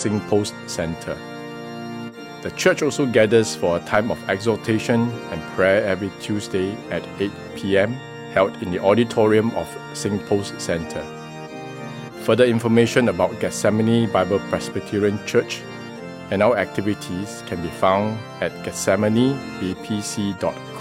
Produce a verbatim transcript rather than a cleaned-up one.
SingPost Centre. The church also gathers for a time of exhortation and prayer every Tuesday at eight p.m. held in the auditorium of SingPost Centre. Further information about Gethsemane Bible Presbyterian Church and our activities can be found at gethsemane b p c dot com.